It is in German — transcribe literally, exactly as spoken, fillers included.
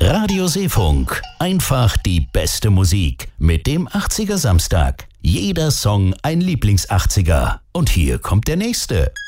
Radio Seefunk. Einfach die beste Musik. Mit dem achtziger Samstag. Jeder Song ein Lieblings-achtziger. Und hier kommt der nächste.